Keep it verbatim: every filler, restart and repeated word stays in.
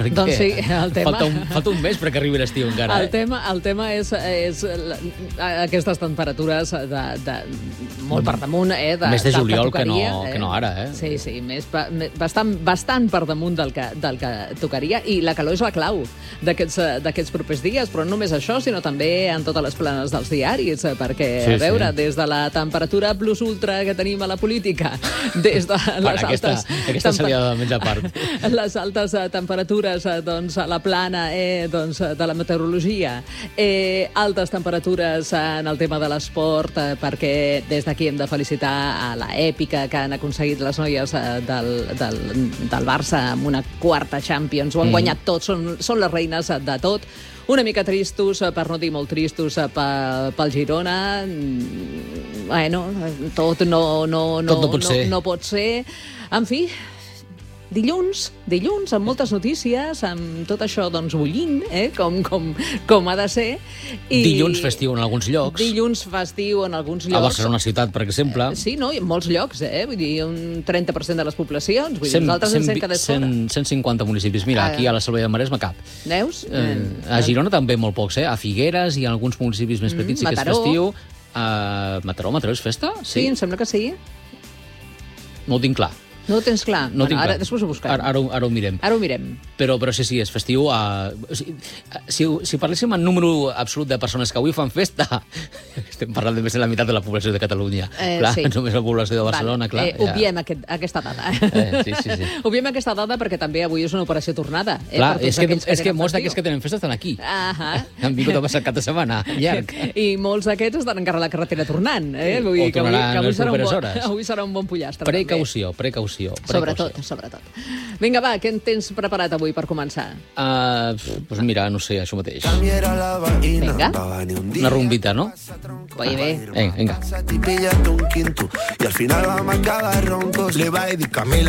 Perquè Doncs sí, el tema... Falta un, falta un mes perquè arribi l'estiu encara. El eh? tema, el tema és, és la, aquestes temperatures de, de, molt per damunt, eh? De, Més de juliol que, tocaria, no, eh? que no ara, eh? Sí, sí, més, bastant, bastant per damunt del que, del que tocaria, i la calor és la clau d'aquests propers dies, però no només això, sinó també en totes les planes dels diaris, perquè, sí, a veure, sí. des de la temperatura plus ultra que tenim a la política, des de les Para, aquesta, altes... Aquesta se li ha de menjar a part. Les altes temperatures doncs, a la plana eh, doncs, de la meteorologia, eh, altes temperatures en el tema de l'esport, eh, perquè des d'aquí hem de felicitar a la èpica que han aconseguit les noies eh, del, del, del Barça amb una quarta Champions. Ho han mm. guanyat tot, són, són les reines de tot. Una mica tristos, per no dir molt tristos, pel Girona. Bueno, tot no, no, no, tot no pot no, ser. no pot ser. En fi... Dilluns, dilluns, amb moltes notícies, amb tot això, doncs, bullint, eh? com, com, com ha de ser. I... Dilluns festiu en alguns llocs. Dilluns festiu en alguns llocs. A Barcelona ciutat, per exemple. Eh, sí, no? I en molts llocs, eh? Vull dir, un trenta per cent de les poblacions. Vull dir, cent, nosaltres ens hem quedat fora. cent cinquanta municipis. Mira, aquí a la Selva de Maresme cap. Veus? Eh, a Girona també molt pocs, eh? A Figueres i a alguns municipis més petits mm, sí que és festiu. A Mataró, Mataró és festa? Sí, sí, em sembla que sí. No ho tinc clar. No ho tens clar? No bueno, ara, clar. Després ho buscarem. Ara, ara, ara ho mirem. Ara ho mirem. Però, però sí, sí, és festiu. Uh, si, si parléssim en número absolut de persones que avui fan festa, estem parlant de més de la meitat de la població de Catalunya. Eh, clar, sí. Només la població de Barcelona, vale. clar. Eh, obviem ja. aquest, aquesta dada. Eh, sí, sí, sí. Obviem aquesta dada perquè també avui és una operació tornada. Eh, clar, és que, que, és que molts d'aquests que tenen festa estan aquí. Uh-huh. Han vingut a passar cap de setmana, llarg. I molts d'aquests estan encara a la carretera tornant. Eh? Vull dir o que avui, tornaran que avui, les serà un bon, hores. avui serà un bon pollastre. Precaució, precaució, precaució. Sobretot, sobretot. Vinga, va, què en tens preparat avui per començar? Uh, pues mira, no sé, això mateix. Vinga. Una rumbita, no? Oye, bé. Vinga, vinga. Y al final vamos a acabar roncos. Le va a decir Camila.